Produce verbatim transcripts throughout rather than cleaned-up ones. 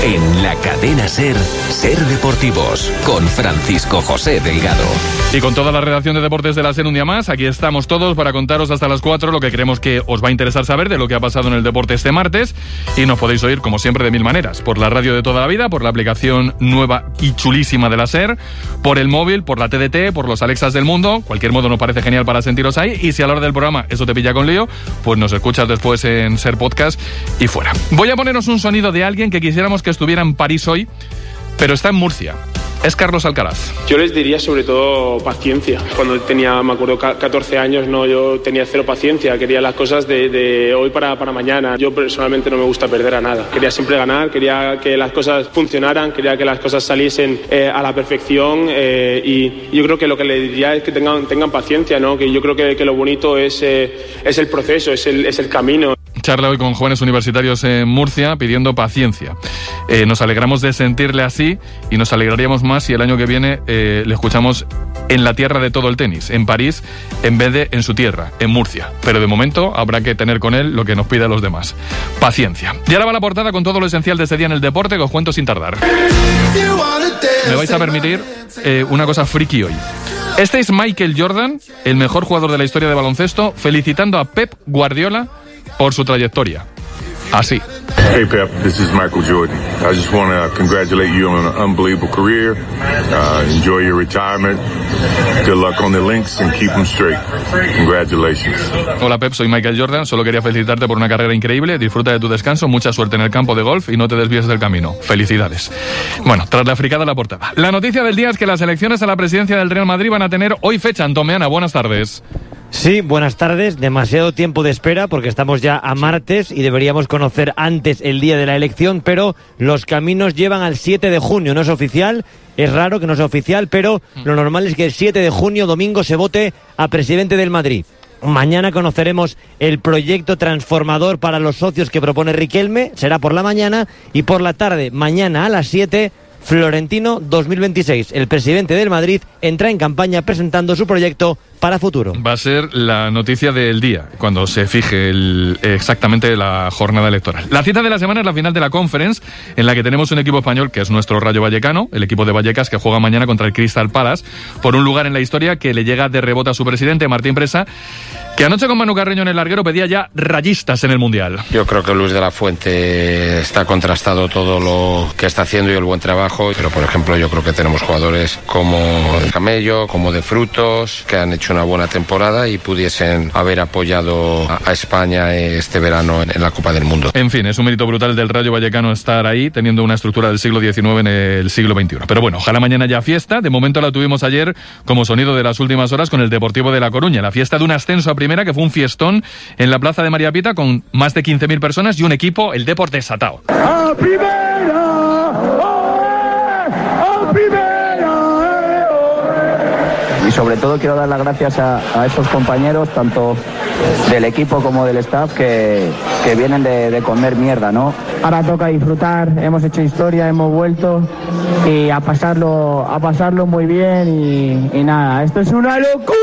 En la cadena SER, SER Deportivos, con Francisco José Delgado. Y con toda la redacción de deportes de la SER un día más, aquí estamos todos para contaros hasta las cuatro lo que creemos que os va a interesar saber de lo que ha pasado en el deporte este martes. Y nos podéis oír, como siempre, de mil maneras. Por la radio de toda la vida, por la aplicación nueva y chulísima de la SER, por el móvil, por la T D T, por los Alexas del mundo. Cualquier modo nos parece genial para sentiros ahí. Y si a la hora del programa eso te pilla con lío, pues nos escuchas después en SER Podcast y fuera. Voy a poneros un sonido de alguien que quisiéramos que estuviera en París hoy, pero está en Murcia. Es Carlos Alcaraz. Yo les diría sobre todo paciencia. Cuando tenía, me acuerdo, catorce años, no, yo tenía cero paciencia. Quería las cosas de, de hoy para, para mañana. Yo personalmente no me gusta perder a nada. Quería siempre ganar, quería que las cosas funcionaran, quería que las cosas saliesen eh, a la perfección eh, y yo creo que lo que les diría es que tengan, tengan paciencia, ¿no? Que yo creo que, que lo bonito es, eh, es el proceso, es el, es el camino. Charla hoy con jóvenes universitarios en Murcia pidiendo paciencia. Eh, nos alegramos de sentirle así y nos alegraríamos más si el año que viene eh, le escuchamos en la tierra de todo el tenis, en París, en vez de en su tierra, en Murcia. Pero de momento habrá que tener con él lo que nos pide a los demás. Paciencia. Y ahora va la portada con todo lo esencial de ese día en el deporte que os cuento sin tardar. Me vais a permitir eh, una cosa friki hoy. Este es Michael Jordan, el mejor jugador de la historia de baloncesto, felicitando a Pep Guardiola por su trayectoria. Así. Hey Pep, this is Michael Jordan. I just want to congratulate you on an unbelievable career. Uh, enjoy your retirement. Good luck on the links and keep them straight. Congratulations. Hola Pep, soy Michael Jordan. Solo quería felicitarte por una carrera increíble. Disfruta de tu descanso, mucha suerte en el campo de golf y no te desvíes del camino. Felicidades. Bueno, tras la fricada la portada. La noticia del día es que las elecciones a la presidencia del Real Madrid van a tener hoy fecha. Antomeana, buenas tardes. Sí, buenas tardes. Demasiado tiempo de espera porque estamos ya a martes y deberíamos conocer antes el día de la elección, pero los caminos llevan al siete de junio. No es oficial, es raro que no sea oficial, pero lo normal es que el siete de junio, domingo, se vote a presidente del Madrid. Mañana conoceremos el proyecto transformador para los socios que propone Riquelme, será por la mañana, y por la tarde, mañana a las siete, Florentino dos mil veintiséis. El presidente del Madrid entra en campaña presentando su proyecto para futuro. Va a ser la noticia del día, cuando se fije el, exactamente la jornada electoral. La cita de la semana es la final de la Conference, en la que tenemos un equipo español que es nuestro Rayo Vallecano, el equipo de Vallecas, que juega mañana contra el Crystal Palace, por un lugar en la historia que le llega de rebote a su presidente, Martín Presa, que anoche con Manu Carreño en el larguero pedía ya rayistas en el Mundial. Yo creo que Luis de la Fuente está contrastado todo lo que está haciendo y el buen trabajo, pero por ejemplo yo creo que tenemos jugadores como el Camello, como de Frutos, que han hecho una buena temporada y pudiesen haber apoyado a, a España este verano en, en la Copa del Mundo. En fin, es un mérito brutal del Rayo Vallecano estar ahí, teniendo una estructura del siglo diecinueve en el siglo veintiuno. Pero bueno, ojalá mañana ya fiesta. De momento la tuvimos ayer como sonido de las últimas horas con el Deportivo de La Coruña, la fiesta de un ascenso a primera que fue un fiestón en la plaza de María Pita con más de quince mil personas y un equipo, el Depor desatado. ¡A primera! ¡A primera! Y sobre todo quiero dar las gracias a, a esos compañeros, tanto del equipo como del staff, que, que vienen de, de comer mierda, ¿no? Ahora toca disfrutar, hemos hecho historia, hemos vuelto y a pasarlo, a pasarlo muy bien y, y nada, esto es una locura.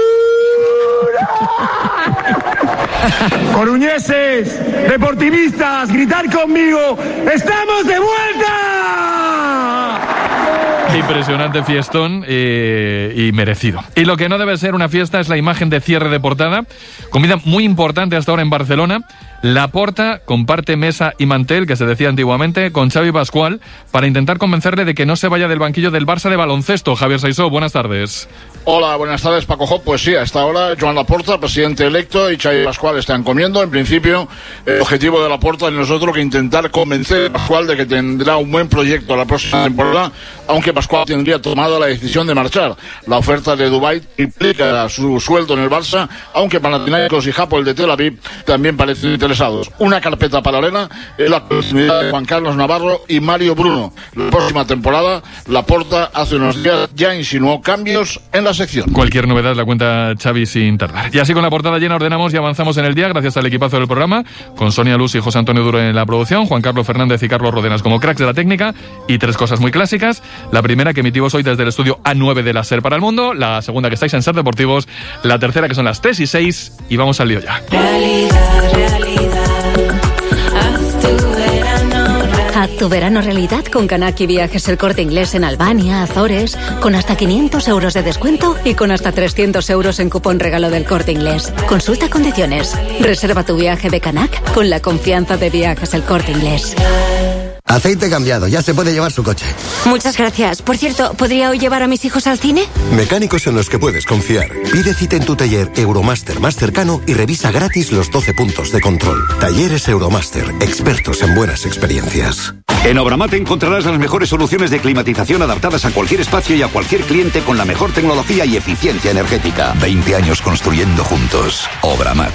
Coruñeses, deportivistas, gritar conmigo, ¡estamos de vuelta! Impresionante fiestón eh, y merecido. Y lo que no debe ser una fiesta es la imagen de cierre de portada. Comida muy importante hasta ahora en Barcelona. Laporta comparte mesa y mantel, que se decía antiguamente, con Xavi Pascual para intentar convencerle de que no se vaya del banquillo del Barça de baloncesto. Javier Saisó, buenas tardes. Hola, buenas tardes, Paco Job. Pues sí, hasta ahora Joan Laporta, presidente electo, y Xavi Pascual están comiendo. En principio, el objetivo de Laporta no es otro que intentar convencer a Pascual de que tendrá un buen proyecto la próxima temporada, aunque Pascual tendría tomado la decisión de marchar. La oferta de Dubái implica su sueldo en el Barça, aunque Panathinaikos y Hapoel de Tel Aviv también parecen interesados. Una carpeta paralela es la continuidad de Juan Carlos Navarro y Mario Bruno. La próxima temporada, Laporta hace unos días ya insinuó cambios en la sección. Cualquier novedad la cuenta Xavi sin tardar. Y así con la portada llena ordenamos y avanzamos en el día gracias al equipazo del programa, con Sonia Luz y José Antonio Duro en la producción, Juan Carlos Fernández y Carlos Rodenas como cracks de la técnica, y tres cosas muy clásicas. La primera que emitimos hoy desde el estudio A nueve de la SER para el mundo, la segunda que estáis en SER Deportivos, la tercera que son las tres y seis, y vamos al lío ya. Realidad, realidad. tu verano realidad con Canacchi Viajes El Corte Inglés en Albania, Azores, con hasta quinientos euros de descuento y con hasta trescientos euros en cupón regalo del Corte Inglés. Consulta condiciones. Reserva tu viaje de Canac con la confianza de Viajes El Corte Inglés. Aceite cambiado, ya se puede llevar su coche. Muchas gracias. Por cierto, ¿podría hoy llevar a mis hijos al cine? Mecánicos en los que puedes confiar. Pide cita en tu taller Euromaster más cercano y revisa gratis los doce puntos de control. Talleres Euromaster, expertos en buenas experiencias. En Obramat encontrarás las mejores soluciones de climatización adaptadas a cualquier espacio y a cualquier cliente con la mejor tecnología y eficiencia energética. veinte años construyendo juntos. Obramat.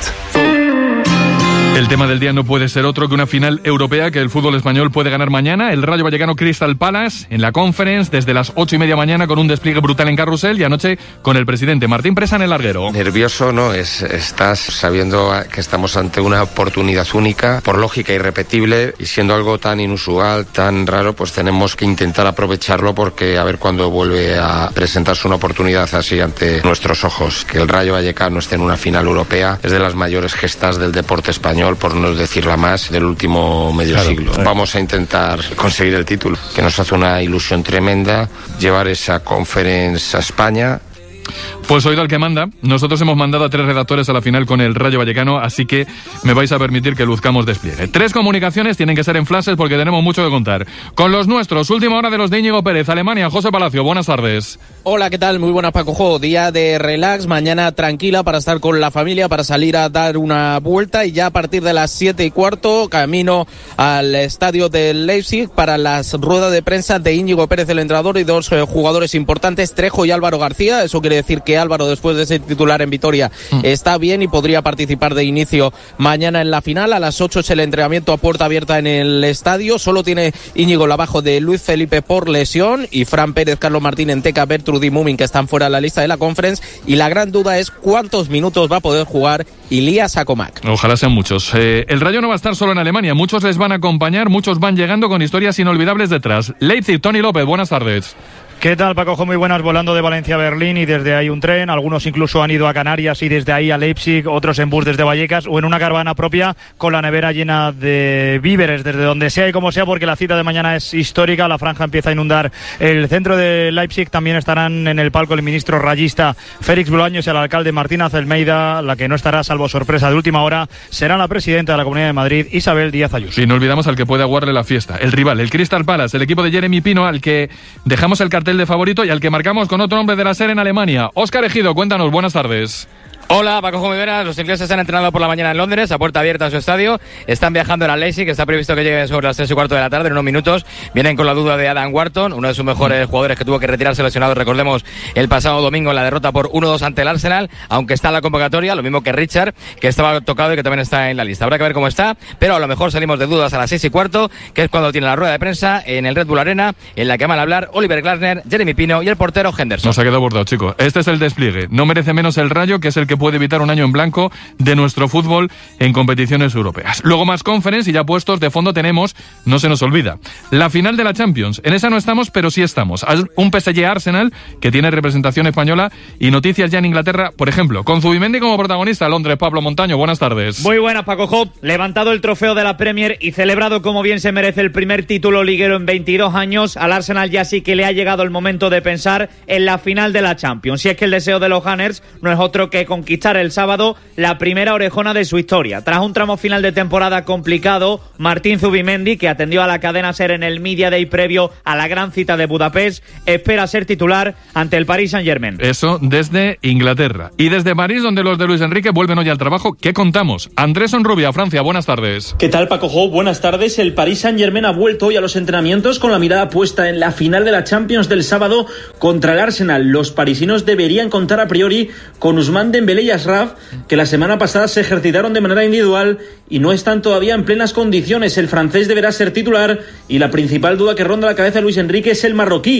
El tema del día no puede ser otro que una final europea que el fútbol español puede ganar mañana. El Rayo Vallecano Crystal Palace en la Conference desde las ocho y media mañana con un despliegue brutal en carrusel y anoche con el presidente Martín Presa en el larguero. Nervioso no es, estás sabiendo que estamos ante una oportunidad única, por lógica irrepetible, y siendo algo tan inusual, tan raro, pues tenemos que intentar aprovecharlo porque a ver cuándo vuelve a presentarse una oportunidad así ante nuestros ojos. Que el Rayo Vallecano esté en una final europea es de las mayores gestas del deporte español, por no decirla más, del último medio claro, siglo. Claro. Vamos a intentar conseguir el título, que nos hace una ilusión tremenda, llevar esa Conference a España. Pues oído al que manda, nosotros hemos mandado a tres redactores a la final con el Rayo Vallecano, así que me vais a permitir que luzcamos despliegue. Tres comunicaciones tienen que ser en flashes porque tenemos mucho que contar. Con los nuestros, última hora de los de Íñigo Pérez, Alemania, José Palacio, buenas tardes. Hola, ¿qué tal? Muy buenas, Paco Jo. Día de relax, mañana tranquila para estar con la familia, para salir a dar una vuelta y ya a partir de las siete y cuarto, camino al estadio del Leipzig para las ruedas de prensa de Íñigo Pérez, el entrenador, y dos eh, jugadores importantes, Trejo y Álvaro García. Eso quiere decir que Álvaro, después de ser titular en Vitoria, mm. está bien y podría participar de inicio mañana en la final. A las ocho es el entrenamiento a puerta abierta en el estadio. Solo tiene Íñigo la baja de Luis Felipe por lesión y Fran Pérez, Carlos Martín, Enteca, Bertrud y Mumin, que están fuera de la lista de la Conference. Y la gran duda es cuántos minutos va a poder jugar Ilías Acomac. Ojalá sean muchos. Eh, el Rayo no va a estar solo en Alemania. Muchos les van a acompañar, muchos van llegando con historias inolvidables detrás. Leipzig, Tony López, buenas tardes. ¿Qué tal, Paco? Muy buenas, volando de Valencia a Berlín y desde ahí un tren. Algunos incluso han ido a Canarias y desde ahí a Leipzig, otros en bus desde Vallecas o en una caravana propia con la nevera llena de víveres desde donde sea y como sea, porque la cita de mañana es histórica. La franja empieza a inundar el centro de Leipzig. También estarán en el palco el ministro rayista Félix Bolaños y el alcalde Martín Azelmeida. La que no estará, salvo sorpresa de última hora, será la presidenta de la Comunidad de Madrid, Isabel Díaz Ayuso. Y no olvidamos al que puede aguarle la fiesta, el rival, el Crystal Palace, el equipo de Jeremy Pino, al que dejamos el cartel de favorito y al que marcamos con otro hombre de la SER en Alemania. Óscar Ejido, cuéntanos, buenas tardes. Hola, Paco Jomiveras. Los ingleses han entrenado por la mañana en Londres, a puerta abierta en su estadio. Están viajando a Leipzig, que está previsto que lleguen sobre las tres y cuarto de la tarde, en unos minutos. Vienen con la duda de Adam Wharton, uno de sus mejores jugadores que tuvo que retirarse lesionado, recordemos, el pasado domingo en la derrota por uno dos ante el Arsenal, aunque está en la convocatoria, lo mismo que Richard, que estaba tocado y que también está en la lista. Habrá que ver cómo está, pero a lo mejor salimos de dudas a las seis y cuarto, que es cuando tiene la rueda de prensa en el Red Bull Arena, en la que van a hablar Oliver Glasner, Jeremy Pino y el portero Henderson. Nos ha quedado bordado, chicos. Este es el despliegue. No merece menos el Rayo, que es el que puede evitar un año en blanco de nuestro fútbol en competiciones europeas. Luego más Conference y ya puestos de fondo tenemos, no se nos olvida, la final de la Champions. En esa no estamos, pero sí estamos. Un P S G Arsenal que tiene representación española y noticias ya en Inglaterra, por ejemplo, con Zubimendi como protagonista. Londres, Pablo Montaño, buenas tardes. Muy buenas, Paco Job. Levantado el trofeo de la Premier y celebrado como bien se merece el primer título liguero en veintidós años, al Arsenal ya sí que le ha llegado el momento de pensar en la final de la Champions. Y es que el deseo de los Gunners no es otro que conquistar el sábado la primera orejona de su historia. Tras un tramo final de temporada complicado, Martín Zubimendi, que atendió a la cadena SER en el Media Day previo a la gran cita de Budapest, espera ser titular ante el Paris Saint-Germain. Eso desde Inglaterra. Y desde París, donde los de Luis Enrique vuelven hoy al trabajo, ¿qué contamos? Andrés Onrubia, Francia, buenas tardes. ¿Qué tal, Paco Jo? Buenas tardes. El Paris Saint-Germain ha vuelto hoy a los entrenamientos con la mirada puesta en la final de la Champions del sábado contra el Arsenal. Los parisinos deberían contar a priori con Ousmane Dembélé y Ashraf, que la semana pasada se ejercitaron de manera individual y no están todavía en plenas condiciones. El francés deberá ser titular y la principal duda que ronda la cabeza de Luis Enrique es el marroquí,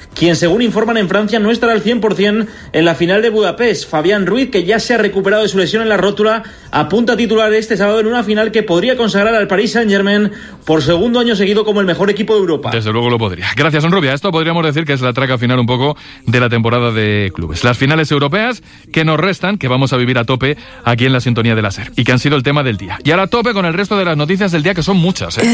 quien según informan en Francia no estará al cien por ciento en la final de Budapest. Fabián Ruiz, que ya se ha recuperado de su lesión en la rótula, apunta a titular este sábado en una final que podría consagrar al Paris Saint-Germain por segundo año seguido como el mejor equipo de Europa. Desde luego lo podría. Gracias, Onrubia. Esto podríamos decir que es la traca final un poco de la temporada de clubes. Las finales europeas que nos restan, que vamos a vivir a tope aquí en la sintonía de la SER y que han sido el tema del día. Y ahora a tope con el resto de las noticias del día, que son muchas, ¿eh?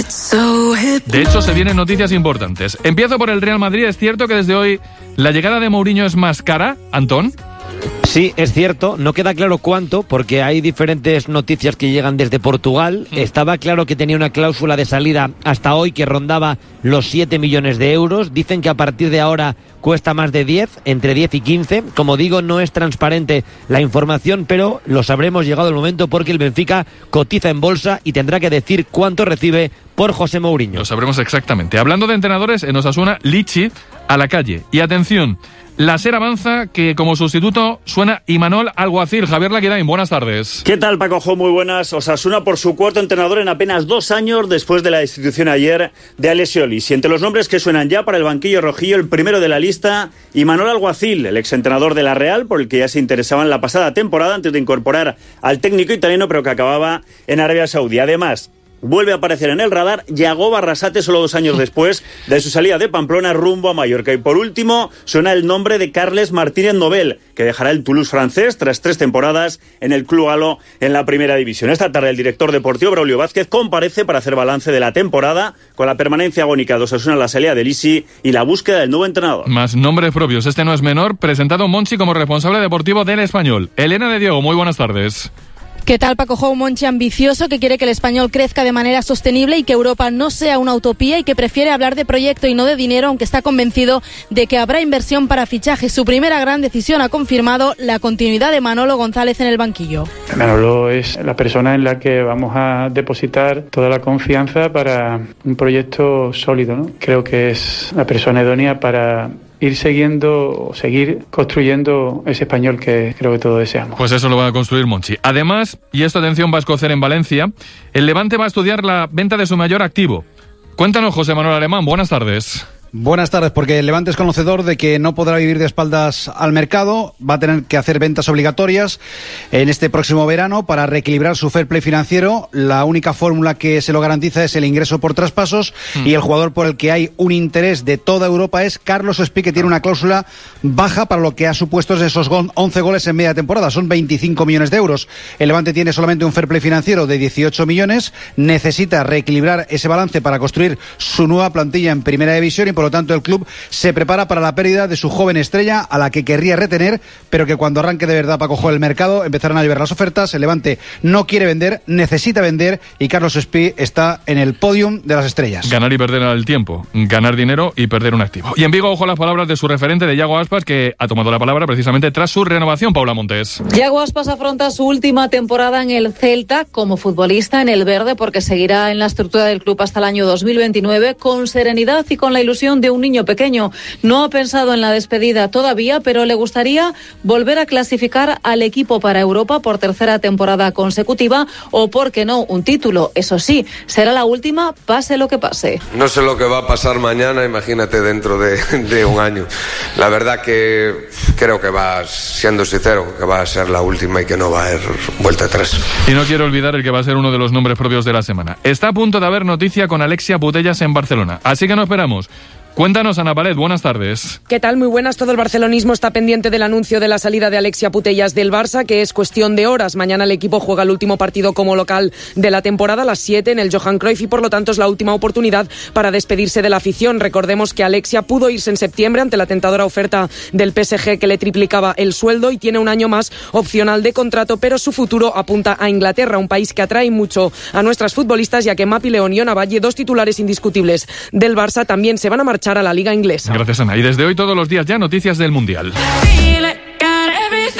De hecho, se vienen noticias importantes. Empiezo por el Real Madrid. ¿Es cierto que desde hoy la llegada de Mourinho es más cara, Antón? Sí, es cierto, no queda claro cuánto, porque hay diferentes noticias que llegan desde Portugal. Mm. Estaba claro que tenía una cláusula de salida hasta hoy que rondaba los siete millones de euros. Dicen que a partir de ahora cuesta más de diez, entre diez y quince. Como digo, no es transparente la información, pero lo sabremos llegado el momento, porque el Benfica cotiza en bolsa y tendrá que decir cuánto recibe por José Mourinho. Lo sabremos exactamente. Hablando de entrenadores, en Osasuna, Lichi a la calle. Y atención, la SER avanza que como sustituto suena Imanol Alguacil. Javier Laquirain, buenas tardes. ¿Qué tal, Paco Jo? Muy buenas. Osasuna por su cuarto entrenador en apenas dos años después de la destitución ayer de Alessio Lici. Entre los nombres que suenan ya para el banquillo rojillo, el primero de la lista, Imanol Alguacil, el exentrenador de la Real, por el que ya se interesaba en la pasada temporada antes de incorporar al técnico italiano, pero que acababa en Arabia Saudí. Además, vuelve a aparecer en el radar Yago Barrasate solo dos años después de su salida de Pamplona rumbo a Mallorca. Y por último, suena el nombre de Carles Martínez Nobel, que dejará el Toulouse francés tras tres temporadas en el club galo en la primera división. Esta tarde el director deportivo Braulio Vázquez comparece para hacer balance de la temporada, con la permanencia agónica de Osasuna, la salida de Lici y la búsqueda del nuevo entrenador. Más nombres propios, este no es menor, presentado Monchi como responsable deportivo del Español. Elena de Diego, muy buenas tardes. ¿Qué tal, Paco Jo? Un Monchi ambicioso que quiere que el Español crezca de manera sostenible y que Europa no sea una utopía, y que prefiere hablar de proyecto y no de dinero, aunque está convencido de que habrá inversión para fichajes. Su primera gran decisión ha confirmado la continuidad de Manolo González en el banquillo. Manolo es la persona en la que vamos a depositar toda la confianza para un proyecto sólido, ¿no? Creo que es la persona idónea para ir siguiendo o seguir construyendo ese Español que creo que todos deseamos. Pues eso lo va a construir Monchi. Además, y esto atención va a escocer en Valencia, el Levante va a estudiar la venta de su mayor activo. Cuéntanos, José Manuel Alemán, buenas tardes. Buenas tardes, porque el Levante es conocedor de que no podrá vivir de espaldas al mercado, va a tener que hacer ventas obligatorias en este próximo verano para reequilibrar su fair play financiero. La única fórmula que se lo garantiza es el ingreso por traspasos, mm. y el jugador por el que hay un interés de toda Europa es Carlos Espí, que tiene una cláusula baja para lo que ha supuesto esos once goles en media temporada, son veinticinco millones de euros. El Levante tiene solamente un fair play financiero de dieciocho millones, necesita reequilibrar ese balance para construir su nueva plantilla en primera división, y por Por lo tanto, el club se prepara para la pérdida de su joven estrella, a la que querría retener, pero que cuando arranque de verdad para coger el mercado empezarán a llover las ofertas. El Levante no quiere vender, necesita vender, y Carlos Espí está en el podium de las estrellas. Ganar y perder al tiempo, ganar dinero y perder un activo. Y en Vigo, ojo a las palabras de su referente, de Yago Aspas, que ha tomado la palabra precisamente tras su renovación. Paula Montes. Yago Aspas afronta su última temporada en el Celta como futbolista en el verde, porque seguirá en la estructura del club hasta el año dos mil veintinueve con serenidad y con la ilusión de un niño pequeño. No ha pensado en la despedida todavía, pero le gustaría volver a clasificar al equipo para Europa por tercera temporada consecutiva, o, por qué no, un título. Eso sí, será la última, pase lo que pase. No sé lo que va a pasar mañana, imagínate dentro de, de un año. La verdad que creo que va, siendo sincero, que va a ser la última y que no va a haber vuelta atrás. Y no quiero olvidar el que va a ser uno de los nombres propios de la semana. Está a punto de haber noticia con Alexia Putellas en Barcelona, así que no esperamos. Cuéntanos, Ana Palet, buenas tardes. ¿Qué tal? Muy buenas. Todo el barcelonismo está pendiente del anuncio de la salida de Alexia Putellas del Barça, que es cuestión de horas. Mañana el equipo juega el último partido como local de la temporada, a las siete, en el Johan Cruyff, y por lo tanto es la última oportunidad para despedirse de la afición. Recordemos que Alexia pudo irse en septiembre ante la tentadora oferta del P S G, que le triplicaba el sueldo, y tiene un año más opcional de contrato, pero su futuro apunta a Inglaterra, un país que atrae mucho a nuestras futbolistas, ya que Mapi León y Ona Valle, dos titulares indiscutibles del Barça, también se van a marchar a la Liga Inglesa. Gracias, Ana. Y desde hoy, todos los días ya, noticias del Mundial. Feel it, got everything you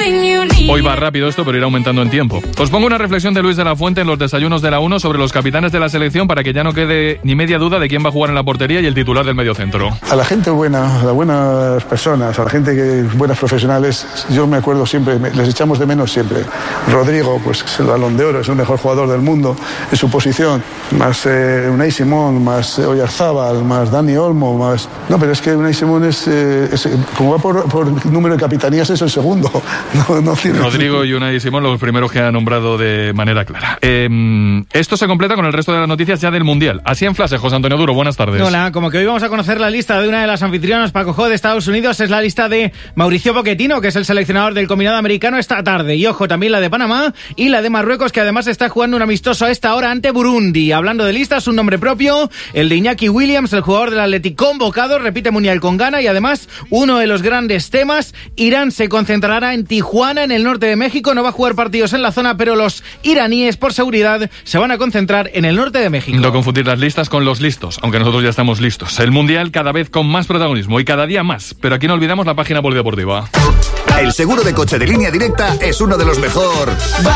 Hoy va rápido esto, pero irá aumentando en tiempo. Os pongo una reflexión de Luis de la Fuente en los desayunos de la uno sobre los capitanes de la selección para que ya no quede ni media duda de quién va a jugar en la portería y el titular del mediocentro. A la gente buena, a las buenas personas, a la gente que buenas profesionales, yo me acuerdo siempre, les echamos de menos siempre. Rodrigo, pues es el Balón de Oro, es el mejor jugador del mundo en su posición, más eh, Unai Simón, más eh, Oyarzábal, más Dani Olmo, más... No, pero es que Unai Simón es, eh, es como va por, por número de capitanías, es el segundo. No, no tiene... Rodrigo y Unai Simón, los primeros que ha nombrado de manera clara. Eh, esto se completa con el resto de las noticias ya del Mundial. Así en flash, José Antonio Duro, buenas tardes. Hola, como que hoy vamos a conocer la lista de una de las anfitrionas Paco Jo de Estados Unidos, es la lista de Mauricio Pochettino, que es el seleccionador del combinado americano esta tarde. Y ojo, también la de Panamá y la de Marruecos, que además está jugando un amistoso a esta hora ante Burundi. Hablando de listas, un nombre propio, el de Iñaki Williams, el jugador del Athletic convocado, repite Mundial con Ghana y además uno de los grandes temas, Irán se concentrará en Tijuana, en el norte de México, no va a jugar partidos en la zona, pero los iraníes, por seguridad, se van a concentrar en el norte de México. No confundir las listas con los listos, aunque nosotros ya estamos listos. El Mundial cada vez con más protagonismo y cada día más, pero aquí no olvidamos la página polideportiva. El seguro de coche de Línea Directa es uno de los mejor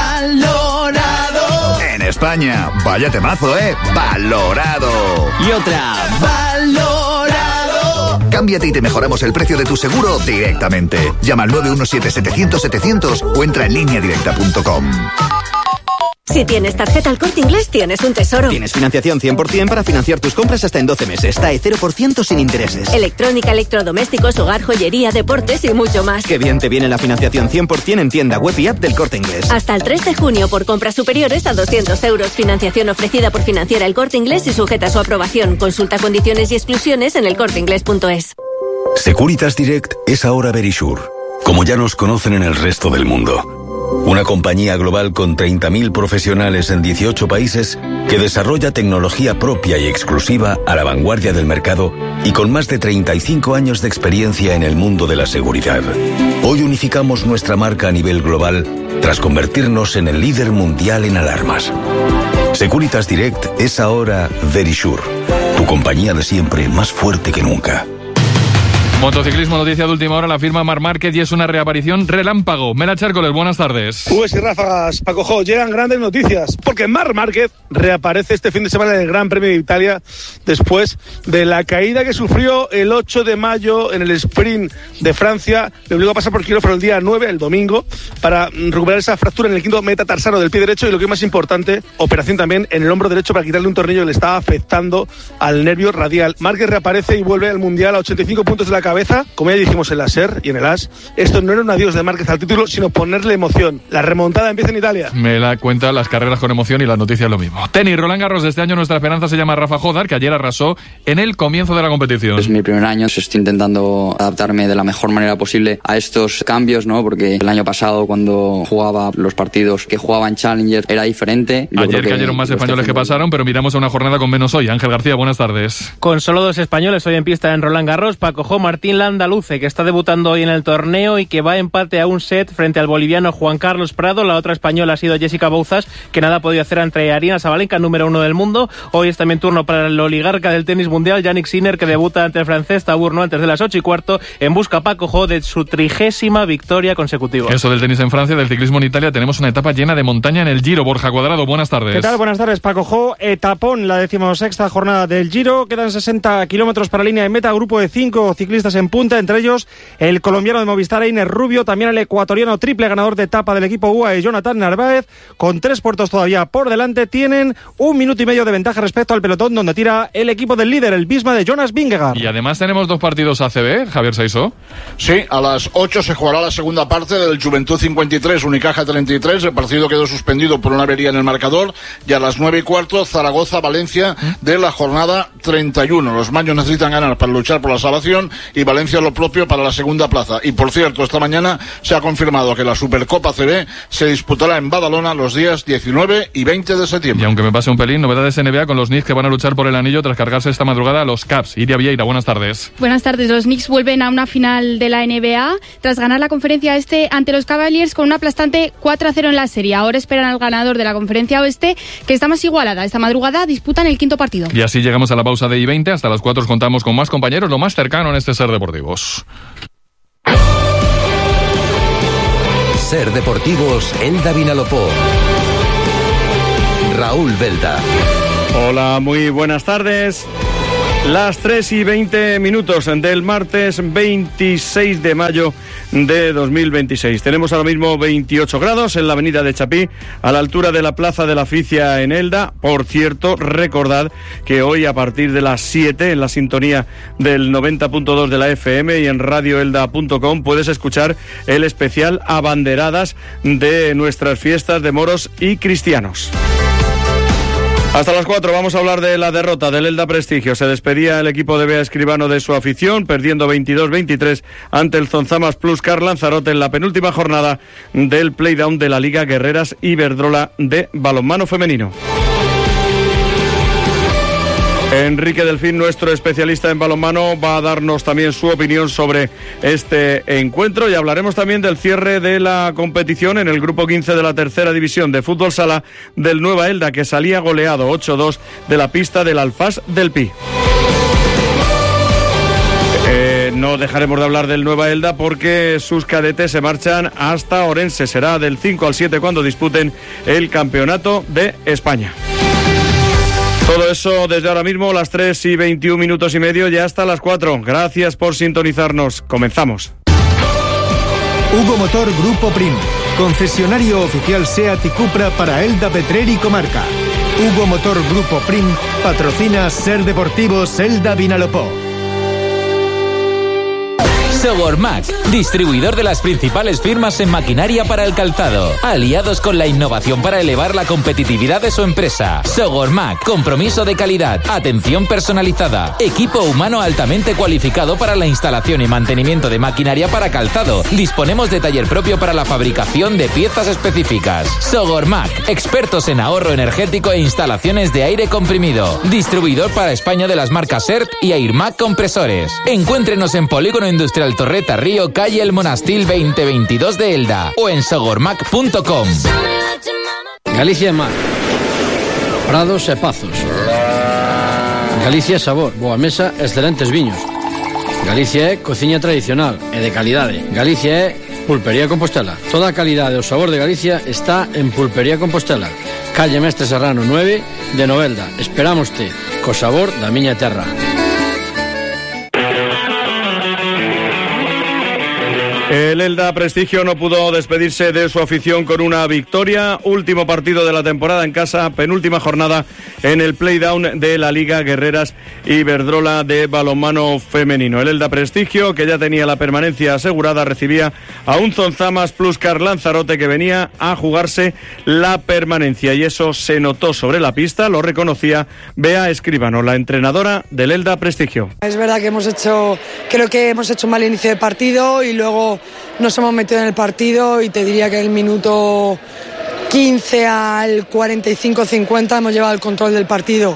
valorado en España. Vaya temazo, ¿eh? Valorado. Y otra, valorado. Cámbiate y te mejoramos el precio de tu seguro directamente. Llama al nueve uno siete setecientos setecientos o entra en línea directa punto com. Si tienes tarjeta El Corte Inglés, tienes un tesoro. Tienes financiación cien por ciento para financiar tus compras hasta en doce meses. T A E cero por ciento sin intereses. Electrónica, electrodomésticos, hogar, joyería, deportes y mucho más. Qué bien te viene la financiación cien por ciento en tienda web y app del Corte Inglés. Hasta el tres de junio por compras superiores a doscientos euros. Financiación ofrecida por Financiera El Corte Inglés y sujeta a su aprobación. Consulta condiciones y exclusiones en el corte inglés punto es. Securitas Direct es ahora Verisure, como ya nos conocen en el resto del mundo. Una compañía global con treinta mil profesionales en dieciocho países que desarrolla tecnología propia y exclusiva a la vanguardia del mercado y con más de treinta y cinco años de experiencia en el mundo de la seguridad. Hoy unificamos nuestra marca a nivel global tras convertirnos en el líder mundial en alarmas. Securitas Direct es ahora Verisure, tu compañía de siempre más fuerte que nunca. Motociclismo, noticia de última hora, la firma Marc Márquez y es una reaparición relámpago. Mela Chércoles, buenas tardes. Pues y ráfagas, Paco Jo, llegan grandes noticias, porque Marc Márquez reaparece este fin de semana en el Gran Premio de Italia después de la caída que sufrió el ocho de mayo en el sprint de Francia. Le obligó a pasar por quirófano el día nueve, el domingo, para recuperar esa fractura en el quinto metatarsalo del pie derecho y lo que es más importante, operación también en el hombro derecho para quitarle un tornillo que le estaba afectando al nervio radial. Márquez reaparece y vuelve al Mundial a ochenta y cinco puntos de la cabeza, como ya dijimos en la SER y en el A S. Esto no era un adiós de Márquez al título, sino ponerle emoción. La remontada empieza en Italia. Me la cuenta las carreras con emoción y las noticias lo mismo. Tenis, Roland Garros, de este año nuestra esperanza se llama Rafa Jodar, que ayer arrasó en el comienzo de la competición. Es mi primer año, estoy intentando adaptarme de la mejor manera posible a estos cambios, ¿no? Porque el año pasado, cuando jugaba los partidos que jugaba en Challenger, era diferente. Yo ayer que cayeron más españoles que pasaron, pero miramos a una jornada con menos hoy. Ángel García, buenas tardes. Con solo dos españoles hoy en pista en Roland Garros, Paco Jo, Martín Landaluce, que está debutando hoy en el torneo y que va a empate a un set frente al boliviano Juan Carlos Prado. La otra española ha sido Jessica Bouzas, que nada ha podido hacer ante Aryna Sabalenka, número uno del mundo. Hoy es también turno para el oligarca del tenis mundial, Jannik Sinner, que debuta ante el francés Taburno antes de las ocho y cuarto, en busca, Paco Jo, de su trigésima victoria consecutiva. Eso del tenis en Francia, del ciclismo en Italia, tenemos una etapa llena de montaña en el Giro. Borja Cuadrado, buenas tardes. ¿Qué tal? Buenas tardes, Paco Jo. Etapón, la decimosexta jornada del Giro. Quedan sesenta kilómetros para la línea de meta, grupo de cinco ciclistas en punta, entre ellos el colombiano de Movistar, Einer Rubio, también el ecuatoriano triple ganador de etapa del equipo U A E, Jonathan Narváez. Con tres puertos todavía por delante, tienen un minuto y medio de ventaja respecto al pelotón donde tira el equipo del líder, el Visma de Jonas Vingegaard. Y además tenemos dos partidos A C B, Javier Saisó. Sí, a las ocho se jugará la segunda parte del Juventud cincuenta y tres, Unicaja treinta y tres. El partido quedó suspendido por una avería en el marcador. Y a las nueve y cuarto, Zaragoza-Valencia de la jornada treinta y uno. Los maños necesitan ganar para luchar por la salvación y Valencia lo propio para la segunda plaza. Y por cierto, esta mañana se ha confirmado que la Supercopa C B se disputará en Badalona los días diecinueve y veinte de septiembre. Y aunque me pase un pelín, novedades N B A con los Knicks que van a luchar por el anillo tras cargarse esta madrugada a los Cavs. Iria Vieira, buenas tardes. Buenas tardes. Los Knicks vuelven a una final de la N B A tras ganar la conferencia este ante los Cavaliers con un aplastante cuatro a cero en la serie. Ahora esperan al ganador de la conferencia oeste, que está más igualada. Esta madrugada disputan el quinto partido. Y así llegamos a la pausa de I veinte. Hasta las cuatro contamos con más compañeros, lo más cercano en este Ser Deportivos. Ser Deportivos Elda Vinalopó. Raúl Belda. Hola, muy buenas tardes. Las tres y veinte minutos del martes veintiséis de mayo de dos mil veintiséis. Tenemos ahora mismo veintiocho grados en la avenida de Chapí, a la altura de la Plaza de la Fricia en Elda. Por cierto, recordad que hoy a partir de las siete, en la sintonía del noventa punto dos de la F M y en radioelda punto com, puedes escuchar el especial Abanderadas de nuestras fiestas de moros y cristianos. Hasta las cuatro vamos a hablar de la derrota del Elda Prestigio. Se despedía el equipo de Bea Escribano de su afición, perdiendo veintidós veintitrés ante el Zonzamas Plus Car Lanzarote en la penúltima jornada del playdown de la Liga Guerreras Iberdrola de balonmano femenino. Enrique Delfín, nuestro especialista en balonmano, va a darnos también su opinión sobre este encuentro y hablaremos también del cierre de la competición en el grupo quince de la tercera división de fútbol sala del Nueva Elda, que salía goleado ocho dos de la pista del Alfás del Pi. Eh, no dejaremos de hablar del Nueva Elda porque sus cadetes se marchan hasta Orense. Será del cinco al siete cuando disputen el campeonato de España. Todo eso desde ahora mismo, las tres y veintiún minutos y medio, ya hasta las cuatro. Gracias por sintonizarnos. Comenzamos. Hugo Motor Grupo Prim, concesionario oficial SEAT y Cupra para Elda, Petrer y comarca. Hugo Motor Grupo Prim patrocina Ser Deportivos Elda Vinalopó. Sogormac, distribuidor de las principales firmas en maquinaria para el calzado, aliados con la innovación para elevar la competitividad de su empresa. Sogormac, compromiso de calidad, atención personalizada, equipo humano altamente cualificado para la instalación y mantenimiento de maquinaria para calzado. Disponemos de taller propio para la fabricación de piezas específicas. Sogormac, expertos en ahorro energético e instalaciones de aire comprimido. Distribuidor para España de las marcas E R T y Airmac Compresores. Encuéntrenos en Polígono Industrial Torreta Río, calle El Monastil veinte veintidós de Elda o en sogormac punto com. Galicia é mar, prados e pazos. Galicia é sabor, boa mesa, excelentes viños. Galicia é cociña tradicional e de calidade. Galicia é Pulpería Compostela. Toda a calidade e o sabor de Galicia está en Pulpería Compostela, calle Mestre Serrano nueve de Novelda. Esperámoste co sabor da miña terra. El Elda Prestigio no pudo despedirse de su afición con una victoria. Último partido de la temporada en casa, penúltima jornada en el playdown de la Liga Guerreras Iberdrola de balonmano femenino. El Elda Prestigio, que ya tenía la permanencia asegurada, recibía a un Zonzamas Plus Car Lanzarote que venía a jugarse la permanencia, y eso se notó sobre la pista, lo reconocía Bea Escribano, la entrenadora del Elda Prestigio. Es verdad que hemos hecho, creo que hemos hecho un mal inicio de partido y luego nos hemos metido en el partido, y te diría que el minuto quince al cuarenta y cinco cincuenta hemos llevado el control del partido.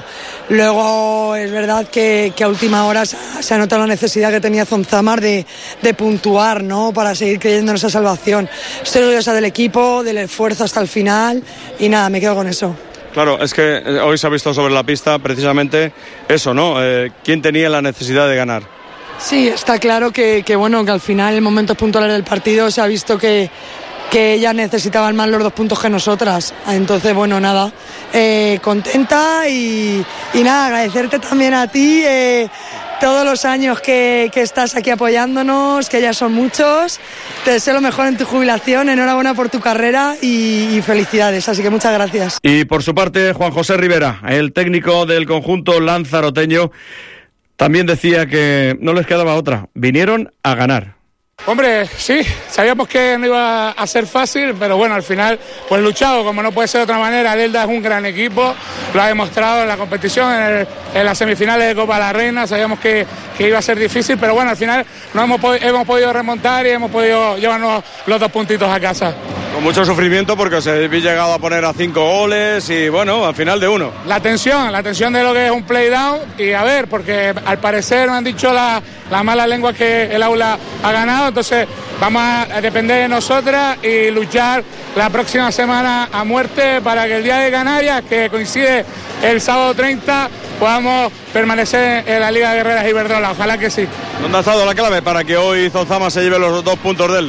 Luego es verdad que, que a última hora se, se ha notado la necesidad que tenía Zonzamas de, de puntuar, ¿no?, para seguir creyendo en esa salvación. Estoy orgullosa del equipo, del esfuerzo hasta el final, y nada, me quedo con eso. Claro, es que hoy se ha visto sobre la pista precisamente eso, ¿no? Eh, ¿Quién tenía la necesidad de ganar? Sí, está claro que, que bueno, que al final en momentos puntuales del partido se ha visto que, que ellas necesitaban más los dos puntos que nosotras. Entonces, bueno, nada, eh, contenta y, y nada, agradecerte también a ti eh, todos los años que, que estás aquí apoyándonos, que ya son muchos. Te deseo lo mejor en tu jubilación, enhorabuena por tu carrera y, y felicidades, así que muchas gracias. Y por su parte, Juan José Rivera, el técnico del conjunto lanzaroteño, también decía que no les quedaba otra, vinieron a ganar. Hombre, sí, sabíamos que no iba a ser fácil, pero bueno, al final, pues luchado, como no puede ser de otra manera. El Elda es un gran equipo, lo ha demostrado en la competición, en, el, en las semifinales de Copa de la Reina. Sabíamos que, que iba a ser difícil, pero bueno, al final no hemos, hemos podido remontar y hemos podido llevarnos los dos puntitos a casa. Con mucho sufrimiento porque os habéis llegado a poner a cinco goles y bueno, al final de uno. La tensión, la tensión de lo que es un playdown, y a ver, porque al parecer me han dicho la, la mala lengua que el aula ha ganado, entonces vamos a depender de nosotras y luchar la próxima semana a muerte para que el día de Canarias, que coincide el sábado treinta, podamos permanecer en la Liga de Guerreras Iberdrola. Ojalá que sí. ¿Dónde ha estado la clave para que hoy Zonzamas se lleve los dos puntos de Elda?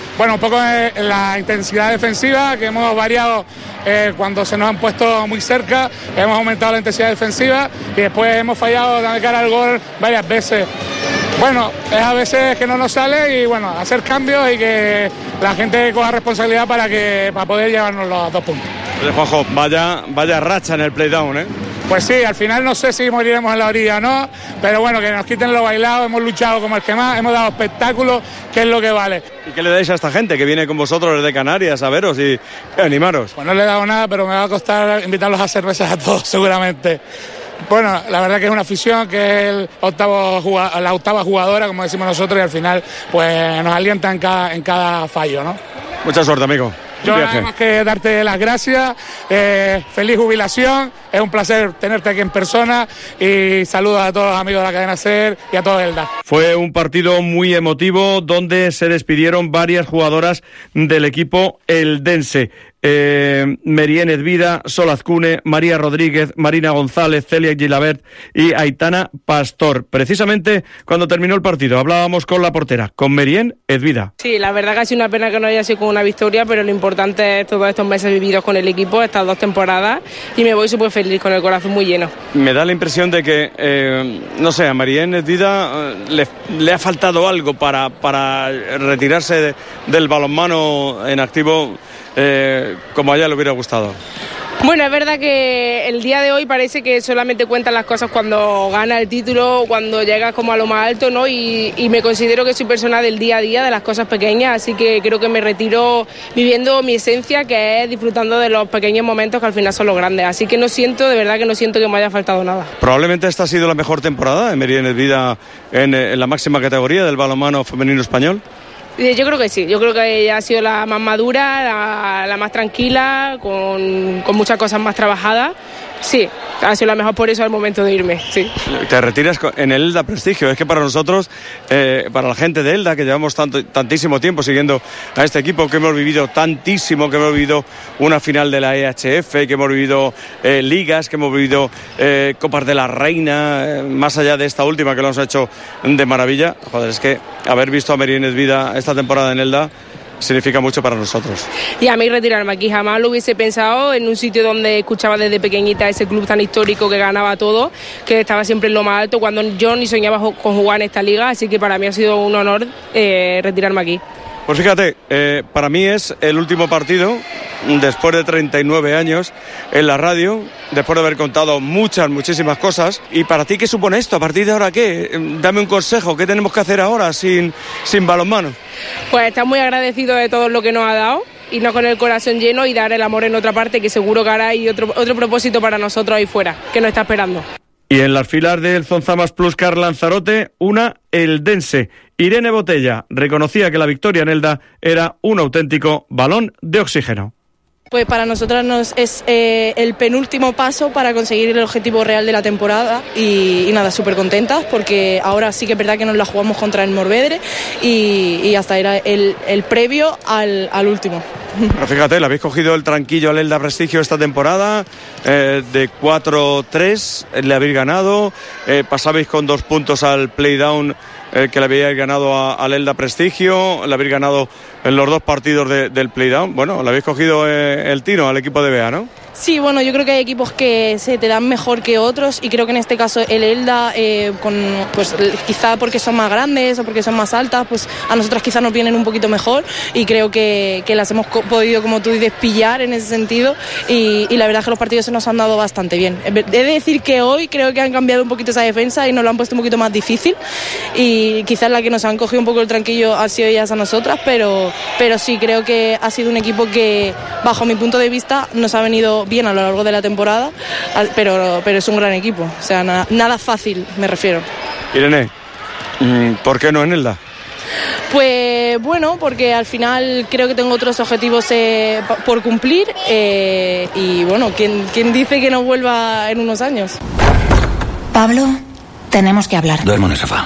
bueno, un poco en la intensidad defensiva, que hemos variado eh, cuando se nos han puesto muy cerca, hemos aumentado la intensidad defensiva y después hemos fallado de cara al gol varias veces. Bueno, es a veces que no nos sale y bueno, hacer cambios y que la gente coja responsabilidad para que para poder llevarnos los dos puntos. Oye, Juanjo, vaya, vaya racha en el playdown, ¿eh? Pues sí, al final no sé si moriremos en la orilla o no, pero bueno, que nos quiten lo bailado, hemos luchado como el que más, hemos dado espectáculo, que es lo que vale. ¿Y qué le dais a esta gente que viene con vosotros desde Canarias a veros y animaros? Pues no le he dado nada, pero me va a costar invitarlos a cervezas a todos seguramente. Bueno, la verdad que es una afición que es el octavo, la octava jugadora, como decimos nosotros, y al final pues nos alienta en cada, en cada fallo, ¿no? Mucha suerte, amigo. Yo nada más que darte las gracias, eh, feliz jubilación, es un placer tenerte aquí en persona y saludos a todos los amigos de la cadena SER y a todo Elda. Fue un partido muy emotivo donde se despidieron varias jugadoras del equipo eldense. Eh, Merien Edvida, Sol Azcune, María Rodríguez, Marina González, Celia Gilabert y Aitana Pastor. Precisamente cuando terminó el partido hablábamos con la portera, con Merien Edvida. Sí, la verdad que ha sido una pena que no haya sido con una victoria, pero lo importante es todos estos meses vividos con el equipo, estas dos temporadas, y me voy súper feliz, con el corazón muy lleno. Me da la impresión de que, eh, no sé, a Merien Edvida eh, le, le ha faltado algo para, para retirarse de, del balonmano en activo. Eh, como a ella le hubiera gustado. Bueno, es verdad que el día de hoy parece que solamente cuentan las cosas cuando gana el título, cuando llegas como a lo más alto, ¿no? Y, y me considero que soy persona del día a día, de las cosas pequeñas, así que creo que me retiro viviendo mi esencia, que es disfrutando de los pequeños momentos que al final son los grandes. Así que no siento, de verdad que no siento que me haya faltado nada. Probablemente esta ha sido la mejor temporada de Merien Edvida en, en la máxima categoría del balonmano femenino español. Yo creo que sí, yo creo que ella ha sido la más madura, la, la más tranquila, con, con muchas cosas más trabajadas. Sí, ha sido la mejor, por eso es el momento de irme, sí. Te retiras en el Elda Prestigio. Es que para nosotros, eh, para la gente de Elda, que llevamos tanto, tantísimo tiempo siguiendo a este equipo, que hemos vivido tantísimo, que hemos vivido una final de la E H F, que hemos vivido eh, ligas, que hemos vivido eh, Copas de la Reina, eh, más allá de esta última que lo hemos hecho de maravilla. Joder, es que haber visto a Merien Edvida esta temporada en Elda significa mucho para nosotros. Y a mí retirarme aquí jamás lo hubiese pensado, en un sitio donde escuchaba desde pequeñita ese club tan histórico que ganaba todo, que estaba siempre en lo más alto, cuando yo ni soñaba con jugar en esta liga, así que para mí ha sido un honor eh, retirarme aquí. Pues fíjate, eh, para mí es el último partido, después de treinta y nueve años en la radio, después de haber contado muchas, muchísimas cosas. ¿Y para ti qué supone esto? ¿A partir de ahora qué? Dame un consejo, ¿qué tenemos que hacer ahora sin, sin balonmano? Pues estar muy agradecido de todo lo que nos ha dado, irnos con el corazón lleno y dar el amor en otra parte, que seguro que ahora hay otro, otro propósito para nosotros ahí fuera, que nos está esperando. Y en las filas del Zonzamas Plus Car Lanzarote, una eldense. Irene Botella reconocía que la victoria en Elda era un auténtico balón de oxígeno. Pues para nosotras nos es eh, el penúltimo paso para conseguir el objetivo real de la temporada y, y nada, súper contentas porque ahora sí que es verdad que nos la jugamos contra el Morvedre y, y hasta era el, el previo al, al último. Pero fíjate, le habéis cogido el tranquillo al Elda Prestigio esta temporada, eh, de cuatro tres le habéis ganado, eh, pasabais con dos puntos al playdown eh, que le habíais ganado a, al Elda Prestigio, le habéis ganado en los dos partidos de, del playdown. Bueno, le habéis cogido eh, el tiro al equipo de Bea, ¿no? Sí, bueno, yo creo que hay equipos que se te dan mejor que otros y creo que en este caso el Elda, eh, con, pues quizá porque son más grandes o porque son más altas, pues a nosotras quizá nos vienen un poquito mejor y creo que, que las hemos podido, como tú dices, pillar en ese sentido y, y la verdad es que los partidos se nos han dado bastante bien. He de decir que hoy creo que han cambiado un poquito esa defensa y nos lo han puesto un poquito más difícil y quizás la que nos han cogido un poco el tranquillo ha sido ellas a nosotras, pero, pero sí creo que ha sido un equipo que bajo mi punto de vista nos ha venido bien a lo largo de la temporada, pero, pero es un gran equipo, o sea, nada, nada fácil, me refiero. Irene, ¿por qué no en Elda? Pues bueno, porque al final creo que tengo otros objetivos eh, por cumplir eh, y bueno, ¿quién, ¿quién dice que no vuelva en unos años? Pablo, tenemos que hablar. Duermo en el sofá.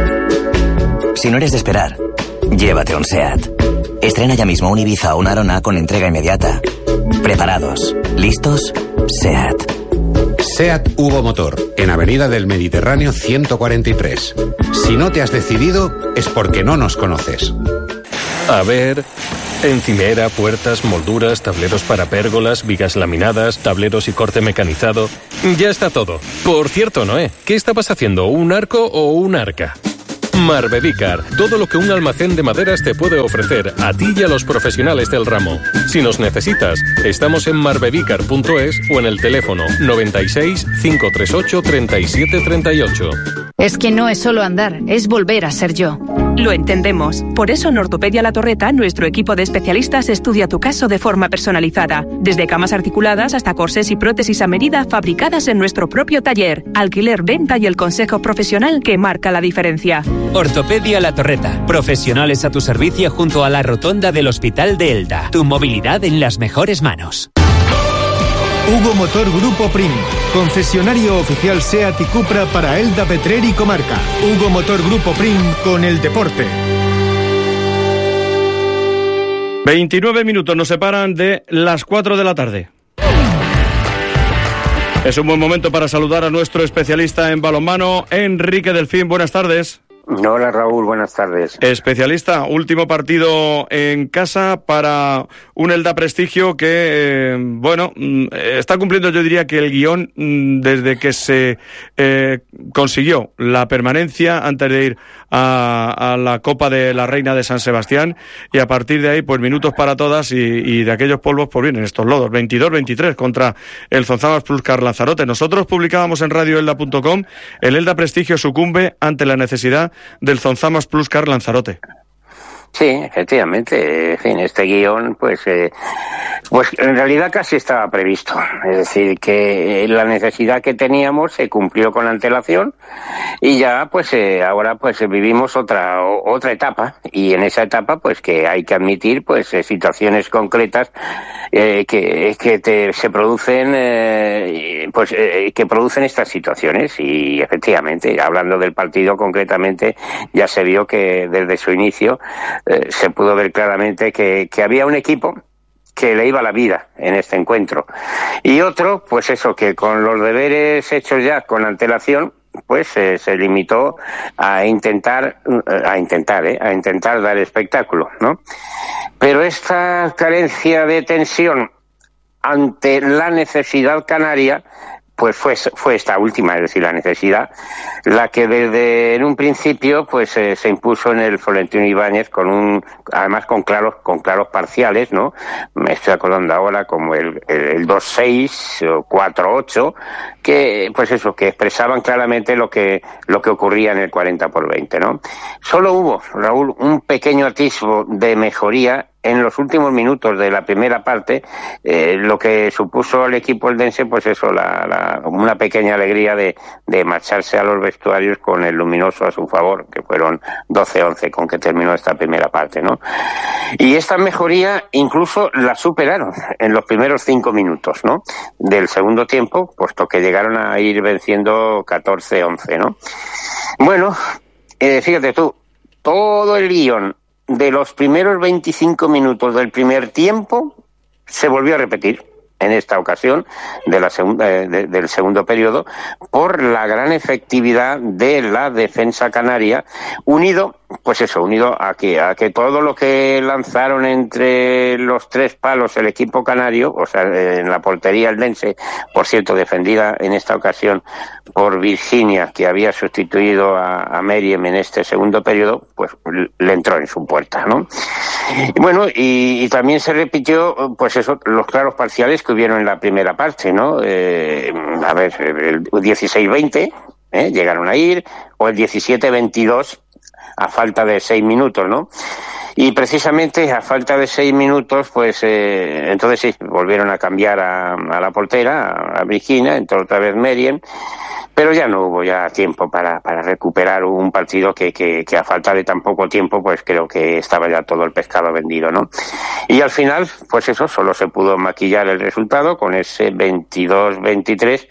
Si no eres de esperar, llévate un SEAT. Estrena ya mismo un Ibiza o un Arona con entrega inmediata. ¿Preparados? ¿Listos? SEAT. SEAT Hugo Motor, en Avenida del Mediterráneo ciento cuarenta y tres. Si no te has decidido, es porque no nos conoces. A ver... Encimera, puertas, molduras, tableros para pérgolas, vigas laminadas, tableros y corte mecanizado. Ya está todo. Por cierto, Noé, ¿qué estabas haciendo? ¿Un arco o un arca? Marbedícar, todo lo que un almacén de maderas te puede ofrecer a ti y a los profesionales del ramo. Si nos necesitas, estamos en marbedícar punto es o en el teléfono noventa y seis, cinco tres ocho, treinta y siete treinta y ocho. Es que no es solo andar, es volver a ser yo. Lo entendemos. Por eso en Ortopedia La Torreta, nuestro equipo de especialistas estudia tu caso de forma personalizada. Desde camas articuladas hasta corsés y prótesis a medida fabricadas en nuestro propio taller. Alquiler, venta y el consejo profesional que marca la diferencia. Ortopedia La Torreta. Profesionales a tu servicio junto a la rotonda del Hospital de Elda. Tu movilidad en las mejores manos. Hugo Motor Grupo Prim, concesionario oficial SEAT y Cupra para Elda, Petrer y Comarca. Hugo Motor Grupo Prim con el deporte. veintinueve minutos nos separan de las cuatro de la tarde. Es un buen momento para saludar a nuestro especialista en balonmano, Enrique Delfín. Buenas tardes. Hola Raúl, buenas tardes. Especialista, último partido en casa para un Elda Prestigio que, eh, bueno, está cumpliendo, yo diría que el guión desde que se eh, consiguió la permanencia antes de ir a, a la Copa de la Reina de San Sebastián, y a partir de ahí, pues minutos para todas, y, y de aquellos polvos pues vienen estos lodos, veintidós veintitrés contra el Zonzamas Plus Car Lanzarote. Nosotros publicábamos en radio elda punto com, el Elda Prestigio sucumbe ante la necesidad del Zonzamas Plus Car Lanzarote. Sí, efectivamente, en fin, este guión, pues, eh, pues en realidad casi estaba previsto. Es decir, que la necesidad que teníamos se cumplió con antelación y ya, pues, eh, ahora, pues, vivimos otra otra etapa, y en esa etapa, pues, que hay que admitir, pues, eh, situaciones concretas eh, que que te, se producen, eh, pues, eh, que producen estas situaciones. Y efectivamente, hablando del partido concretamente, ya se vio que desde su inicio Eh, se pudo ver claramente que, que había un equipo que le iba la vida en este encuentro, y otro, pues eso, que con los deberes hechos ya con antelación, pues eh, se limitó a intentar a intentar eh, a intentar dar espectáculo, ¿no? Pero esta carencia de tensión ante la necesidad canaria, pues fue fue esta última, es decir, la necesidad, la que desde en un principio pues eh, se impuso en el Florentino Ibáñez, con un, además con claros con claros parciales, ¿no? Me estoy acordando ahora como el el dos seis o cuatro ocho, que pues eso, que expresaban claramente lo que lo que ocurría en el cuarenta por veinte, ¿no? Solo hubo, Raúl, un pequeño atisbo de mejoría en los últimos minutos de la primera parte, eh, lo que supuso al equipo eldense, pues eso, la, la, una pequeña alegría de, de marcharse a los vestuarios con el luminoso a su favor, que fueron doce once con que terminó esta primera parte, ¿no? Y esta mejoría incluso la superaron en los primeros cinco minutos, ¿no? Del segundo tiempo, puesto que llegaron a ir venciendo catorce once, ¿no? Bueno, eh, fíjate tú, todo el guión de los primeros veinticinco minutos del primer tiempo se volvió a repetir en esta ocasión de la segunda, de, del segundo periodo, por la gran efectividad de la defensa canaria, unido, pues eso, unido a que a que todo lo que lanzaron entre los tres palos el equipo canario, o sea, en la portería eldense, por cierto, defendida en esta ocasión por Virginia, que había sustituido a, a Meriem en este segundo periodo, pues le entró en su puerta, ¿no? Y bueno, y, y también se repitió, pues eso, los claros parciales que hubieron en la primera parte, ¿no? Eh, a ver, el dieciséis veinte, ¿eh? Llegaron a ir, o el diecisiete veintidós, a falta de seis minutos, ¿no? Y precisamente a falta de seis minutos, pues eh, entonces sí, volvieron a cambiar a, a la portera, a, a Virginia, entró otra vez Meriem, pero ya no hubo ya tiempo para, para recuperar un partido que, que, que a falta de tan poco tiempo, pues creo que estaba ya todo el pescado vendido, ¿no? Y al final, pues eso, solo se pudo maquillar el resultado con ese veintidós veintitrés,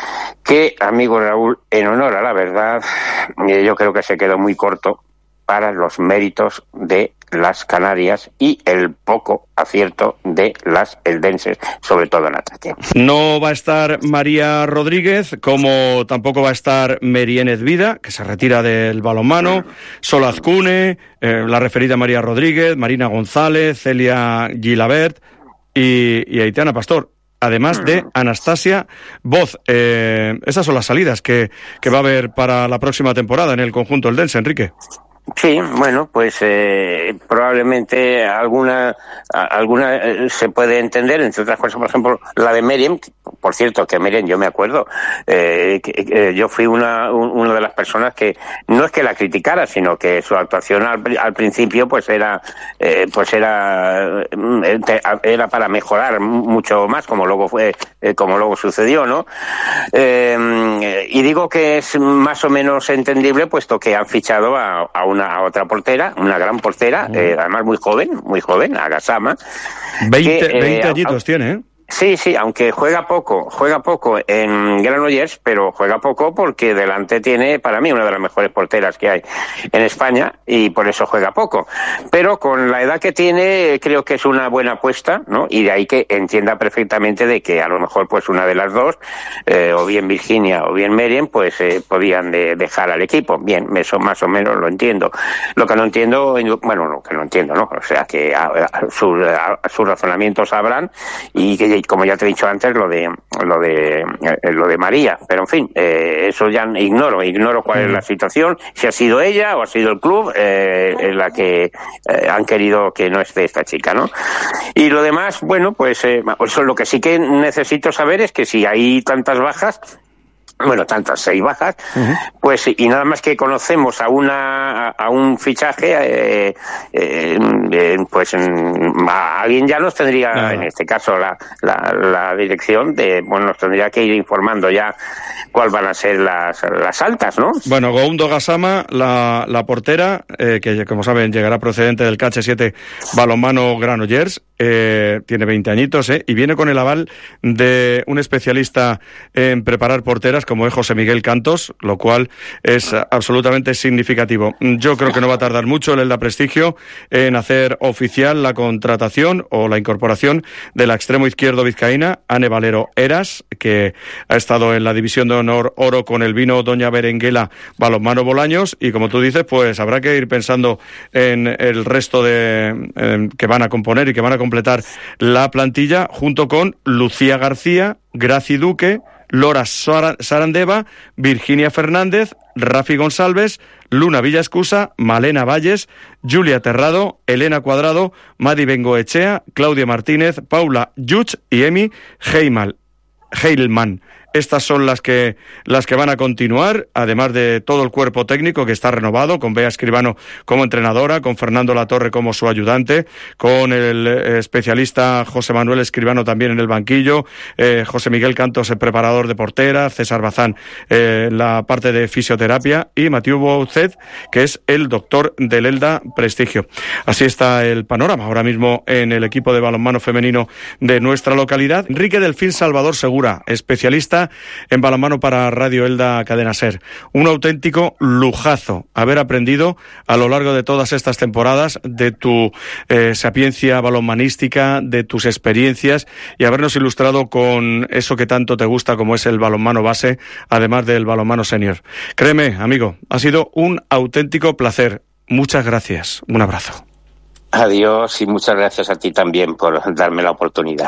que, amigo Raúl, en honor a la verdad, yo creo que se quedó muy corto para los méritos de las Canarias y el poco acierto de las eldenses, sobre todo en ataque. No va a estar María Rodríguez, como tampoco va a estar Meriénez Vida, que se retira del balonmano, Sol Azcune, eh, la referida María Rodríguez, Marina González, Celia Gilabert y, y Aitana Pastor. Además de Anastasia Voz. Eh, esas son las salidas que, que va a haber para la próxima temporada en el conjunto eldense, Enrique. Sí, bueno, pues eh, probablemente alguna alguna eh, se puede entender, entre otras cosas, por ejemplo, la de Meriem. Por cierto, que Meriem, yo me acuerdo, eh, que, que yo fui una un, una de las personas que no es que la criticara, sino que su actuación al, al principio pues era eh, pues era era para mejorar mucho más, como luego fue eh, como luego sucedió, ¿no? Eh, y digo que es más o menos entendible, puesto que han fichado a, a una a otra portera, una gran portera, eh, además muy joven, muy joven, a Gassama. veinte, que, eh, veinte añitos a, tiene, ¿eh? Sí, sí, aunque juega poco, juega poco en Granollers, pero juega poco porque delante tiene, para mí, una de las mejores porteras que hay en España y por eso juega poco. Pero con la edad que tiene, creo que es una buena apuesta, ¿no? Y de ahí que entienda perfectamente de que a lo mejor pues una de las dos, eh, o bien Virginia o bien Meriem, pues eh, podían de, dejar al equipo. Bien, eso más o menos lo entiendo. Lo que no entiendo, bueno, lo que no entiendo, ¿no? O sea, que a, a, sus, a, sus razonamientos habrán y que como ya te he dicho antes, lo de lo de eh, lo de María, pero en fin, eh, eso ya ignoro, ignoro cuál es la situación, si ha sido ella o ha sido el club eh, en la que eh, han querido que no esté esta chica, ¿no? Y lo demás, bueno, pues eh, eso, lo que sí que necesito saber es que si hay tantas bajas, bueno, tantas seis bajas, uh-huh. pues y nada más que conocemos a una a un fichaje, eh, eh, eh, pues a alguien ya nos tendría, no. en este caso la, la la dirección de, bueno, nos tendría que ir informando ya cuál van a ser las las altas, ¿no? Bueno, Goundo Gassama, la la portera, eh, que como saben llegará procedente del K H siete balonmano Granollers, eh, tiene veinte añitos, eh, y viene con el aval de un especialista en preparar porteras como es José Miguel Cantos, lo cual es absolutamente significativo. Yo creo que no va a tardar mucho el Elda Prestigio en hacer oficial la contratación o la incorporación de la extremo izquierdo vizcaína, Ane Valero Eras, que ha estado en la división de honor oro con el vino Doña Berenguela Balonmano Bolaños, y como tú dices, pues habrá que ir pensando en el resto de eh, que van a componer y que van a completar la plantilla, junto con Lucía García, Graci Duque, Lora Sarandeva, Virginia Fernández, Rafi González, Luna Villascusa, Malena Valles, Julia Terrado, Elena Cuadrado, Madi Bengoechea, Claudia Martínez, Paula Yuch y Emi Heimal, Heilman. Estas son las que las que van a continuar, además de todo el cuerpo técnico que está renovado, con Bea Escribano como entrenadora, con Fernando Latorre como su ayudante, con el especialista José Manuel Escribano también en el banquillo, eh, José Miguel Cantos, el preparador de porteras, César Bazán, eh, la parte de fisioterapia, y Mathieu Boucet, que es el doctor del Elda Prestigio. Así está el panorama ahora mismo en el equipo de balonmano femenino de nuestra localidad. Enrique Delfín Salvador Segura, especialista en balonmano para Radio Elda Cadena Ser. Un auténtico lujazo haber aprendido a lo largo de todas estas temporadas de tu eh, sapiencia balonmanística, de tus experiencias, y habernos ilustrado con eso que tanto te gusta, como es el balonmano base, además del balonmano senior. Créeme, amigo, ha sido un auténtico placer. Muchas gracias. Un abrazo. Adiós, y muchas gracias a ti también por darme la oportunidad.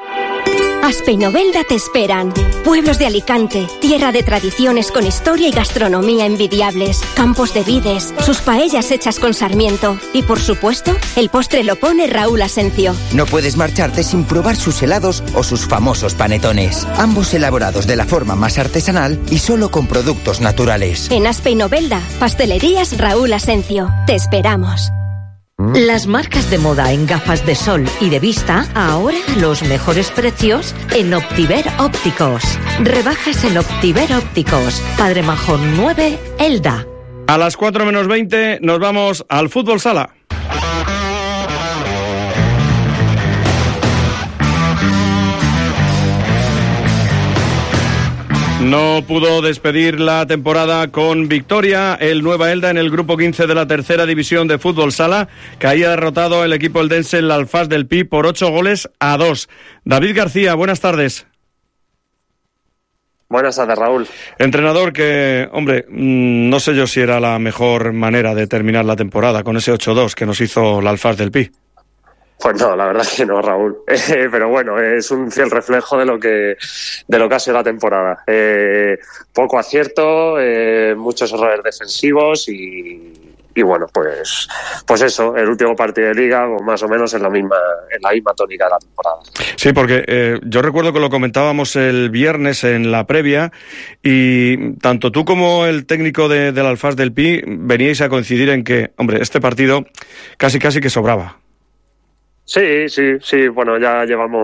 Aspe y Novelda te esperan. Pueblos de Alicante, tierra de tradiciones con historia y gastronomía envidiables, campos de vides, sus paellas hechas con sarmiento y, por supuesto, el postre lo pone Raúl Asencio. No puedes marcharte sin probar sus helados o sus famosos panetones, ambos elaborados de la forma más artesanal y solo con productos naturales. En Aspe y Novelda, pastelerías Raúl Asencio. Te esperamos. Las marcas de moda en gafas de sol y de vista, ahora los mejores precios en Optiver Ópticos. Rebajas en Optiver Ópticos. Padre Majón nueve, Elda. A las cuatro menos veinte nos vamos al fútbol sala. No pudo despedir la temporada con victoria el Nueva Elda en el grupo quince de la tercera división de fútbol sala, que había derrotado el equipo eldense en la Alfaz del Pi por ocho goles a dos. David García, buenas tardes. Buenas tardes, Raúl. Entrenador que, hombre, no sé yo si era la mejor manera de terminar la temporada con ese ocho dos que nos hizo la Alfaz del Pi. Pues no, la verdad que no, Raúl. Eh, pero bueno, es un fiel reflejo de lo que de lo que ha sido la temporada. Eh, poco acierto, eh, muchos errores defensivos y, y bueno, pues pues eso, el último partido de Liga, más o menos en la misma en la misma tónica de la temporada. Sí, porque eh, yo recuerdo que lo comentábamos el viernes en la previa y tanto tú como el técnico de, del Alfaz del Pi veníais a coincidir en que, hombre, este partido casi casi que sobraba. Sí, sí, sí, bueno, ya llevamos